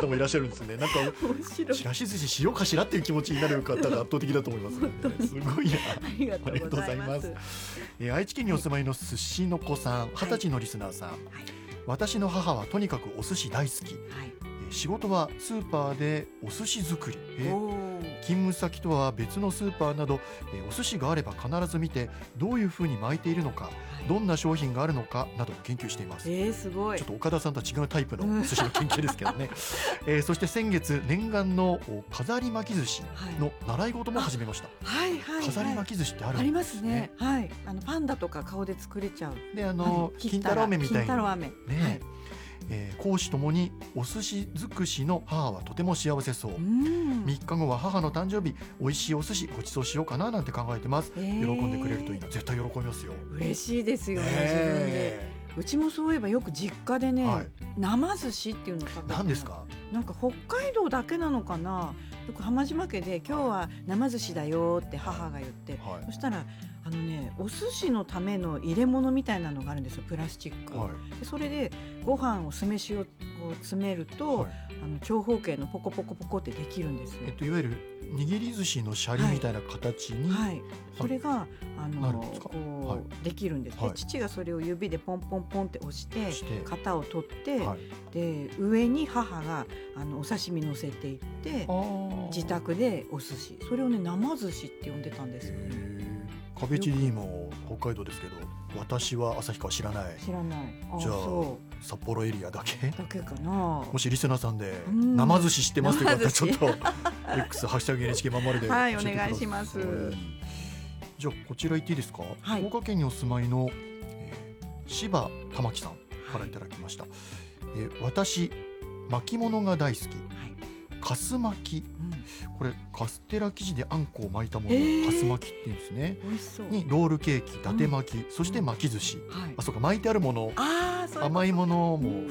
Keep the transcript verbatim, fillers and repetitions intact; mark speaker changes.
Speaker 1: 方もいらっしゃるんですね。なんか
Speaker 2: 面白い。
Speaker 1: ちらし寿司しようかしらっていう気持ちになる方が圧倒的だと思いますので、ね、すごいな。
Speaker 2: ありがとうございます。
Speaker 1: えー、愛知県にお住まいの寿司の子さん、二十歳のリスナーさん、はい、私の母はとにかくお寿司大好き、はい、えー、仕事はスーパーでお寿司作り、えー、勤務先とは別のスーパーなど、えー、お寿司があれば必ず見てどういうふうに巻いているのか、はい、どんな商品があるのかなど研究しています。
Speaker 2: えー、すごい。
Speaker 1: ちょっと岡田さんとは違うタイプの寿司の研究ですけどね、えー、そして先月念願の飾り巻き寿司の習い事も始めました。
Speaker 2: はいはいはいはい、
Speaker 1: 飾り巻き寿司ってあるんですね。
Speaker 2: ありますね。はい。あのパンダとか顔で作れちゃう。
Speaker 1: で、あの金太郎飴みたいな
Speaker 2: 金太郎飴、
Speaker 1: ね、はい、えー、講師ともにお寿司尽くしの母はとても幸せそう。うん、みっかごは母の誕生日、美味しいお寿司ごちそうしようかななんて考えてます。えー、喜んでくれるといいな。絶対喜びますよ。
Speaker 2: 嬉しいですよね、自分で。うちもそういえばよく実家でね、はい、生寿司っていうのを食べて。
Speaker 1: 何ですか？
Speaker 2: なんか北海道だけなのかな。よく浜島家で今日は生寿司だよって母が言って、はい、そしたらあのね、お寿司のための入れ物みたいなのがあるんですよ、プラスチック、はい、でそれでご飯を酢飯を詰めると、はい、あの長方形のポコポコポコってできるんですよ。
Speaker 1: えっと、いわゆる握り寿司のシャリみたいな形に、
Speaker 2: はいはい、それがあのこう、はい、できるんです、はい、で父がそれを指でポンポンポンって押して型を取って、はい、で上に母があのお刺身乗せていって自宅でお寿司、それをね生寿司って呼んでたんですよね。
Speaker 1: カベチリも北海道ですけど、私は旭川知らない。
Speaker 2: 知らない。あ、
Speaker 1: じゃあ
Speaker 2: そう
Speaker 1: 札幌エリアだけ
Speaker 2: だけかな。
Speaker 1: もしリスナーさんで生寿司知ってますという方、ちょっと X ハッシュタグ エヌエイチケー まんまるで教えてください。
Speaker 2: はい、お願いします。
Speaker 1: じゃあこちら言っていいですか？はい、福岡県にお住まいの、えー、柴玉木さんからいただきました。はい、えー、私巻物が大好き、はい、かす巻き、うん、これカステラ生地であんこを巻いたものを、えー、かす巻きって言うんですね。
Speaker 2: 美味しそう。
Speaker 1: にロールケーキ、伊達巻き、うん、そして巻き寿司、うん、はい、あ、そうか、巻いてあるもの、
Speaker 2: あ、
Speaker 1: 甘いものも